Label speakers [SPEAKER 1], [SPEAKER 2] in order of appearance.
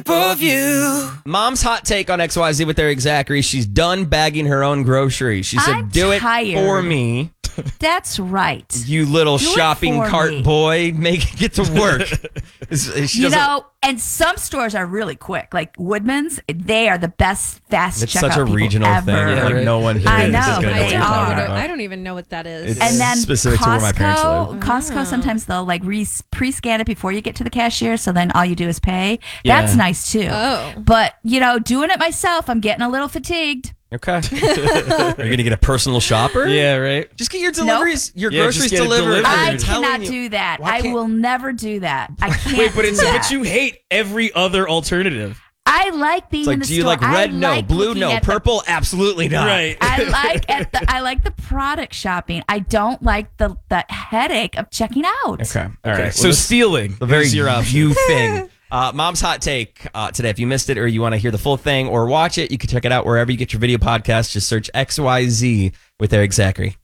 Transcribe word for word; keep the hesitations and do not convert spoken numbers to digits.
[SPEAKER 1] of you.
[SPEAKER 2] Mom's hot take on X Y Z with Eric Zachary. She's done bagging her own groceries. She said,
[SPEAKER 3] I'm
[SPEAKER 2] do
[SPEAKER 3] tired.
[SPEAKER 2] it for me.
[SPEAKER 3] That's right.
[SPEAKER 2] You little
[SPEAKER 3] Do it
[SPEAKER 2] shopping
[SPEAKER 3] for
[SPEAKER 2] cart
[SPEAKER 3] me.
[SPEAKER 2] boy. Make it get to work. She
[SPEAKER 3] You
[SPEAKER 2] doesn't-
[SPEAKER 3] know, and some stores are really quick. Like Woodman's, they are the best fast
[SPEAKER 2] It's
[SPEAKER 3] checkout
[SPEAKER 2] such a
[SPEAKER 3] people
[SPEAKER 2] regional
[SPEAKER 3] ever.
[SPEAKER 2] thing.
[SPEAKER 4] Yeah,
[SPEAKER 2] Like
[SPEAKER 4] right.
[SPEAKER 2] no one here
[SPEAKER 3] I
[SPEAKER 2] is
[SPEAKER 3] know,
[SPEAKER 2] gonna
[SPEAKER 3] but
[SPEAKER 2] know
[SPEAKER 3] they
[SPEAKER 2] what you're
[SPEAKER 3] are.
[SPEAKER 2] talking
[SPEAKER 5] I don't,
[SPEAKER 2] about.
[SPEAKER 5] I don't even know what that is.
[SPEAKER 2] It's
[SPEAKER 3] And then
[SPEAKER 2] specific to where my parents
[SPEAKER 3] Costco,
[SPEAKER 2] live.
[SPEAKER 3] Costco, sometimes they'll like re- pre-scan it before you get to the cashier, so then all you do is pay.
[SPEAKER 4] Yeah.
[SPEAKER 3] That's nice too.
[SPEAKER 5] Oh.
[SPEAKER 3] But, you know, doing it myself, I'm getting a little fatigued.
[SPEAKER 2] Okay. Are you going to get a personal shopper?
[SPEAKER 4] Yeah, right.
[SPEAKER 2] Just get your deliveries, your
[SPEAKER 4] Yeah,
[SPEAKER 2] groceries
[SPEAKER 4] just get it
[SPEAKER 2] delivered.
[SPEAKER 4] delivered.
[SPEAKER 3] I
[SPEAKER 2] I'm telling
[SPEAKER 3] cannot
[SPEAKER 2] you.
[SPEAKER 3] do that.
[SPEAKER 2] Why
[SPEAKER 3] I
[SPEAKER 2] can't-
[SPEAKER 3] will never do that. I can't
[SPEAKER 4] Wait, but
[SPEAKER 3] do
[SPEAKER 4] it's
[SPEAKER 3] that.
[SPEAKER 4] but you hate every other alternative.
[SPEAKER 3] I like being
[SPEAKER 2] It's like,
[SPEAKER 3] in the
[SPEAKER 2] do you
[SPEAKER 3] store.
[SPEAKER 2] like red?
[SPEAKER 3] I
[SPEAKER 2] No.
[SPEAKER 3] like
[SPEAKER 2] Blue?
[SPEAKER 3] looking
[SPEAKER 2] No.
[SPEAKER 3] at the-
[SPEAKER 2] Purple? Absolutely not.
[SPEAKER 4] Right.
[SPEAKER 3] I like at the I like the product shopping. I don't like the the headache of checking out.
[SPEAKER 2] Okay. All right.
[SPEAKER 4] Okay,
[SPEAKER 2] Well,
[SPEAKER 4] so
[SPEAKER 2] this-
[SPEAKER 4] stealing.
[SPEAKER 2] the very
[SPEAKER 4] is your option.
[SPEAKER 2] you thing. Uh, Mom's hot take uh, today. If you missed it or you want to hear the full thing or watch it, you can check it out wherever you get your video podcast. Just search X Y Z with Eric Zachary.